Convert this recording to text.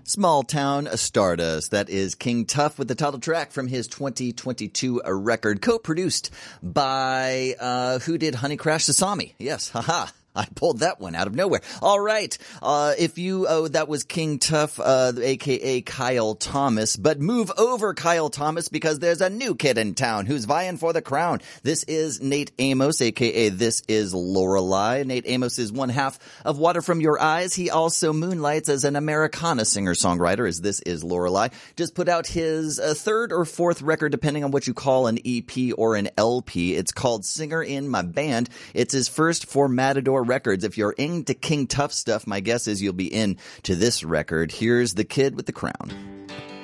Small Town Stardust. That is King Tuff with the title track from his 2022 record, co-produced by, who did Honey Crash Sasami? Yes, haha. I pulled that one out of nowhere. All right. That was King Tuff, aka Kyle Thomas. But move over, Kyle Thomas, because there's a new kid in town who's vying for the crown. This is Nate Amos, aka This Is Lorelei. Nate Amos is one half of Water From Your Eyes. He also moonlights as an Americana singer-songwriter, as This Is Lorelei. Just put out his third or fourth record, depending on what you call an EP or an LP. It's called Singer in My Band. It's his first for Matador Records. If you're into King Tuff stuff, my guess is you'll be into this record. Here's the kid with the crown.